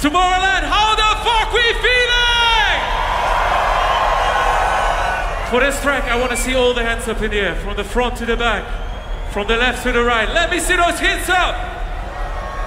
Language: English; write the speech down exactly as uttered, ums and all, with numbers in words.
Tomorrowland, how the fuck we feeling? For this track, I want to see all the hands up in the air, from the front to the back, from the left to the right. Let me see those hands up.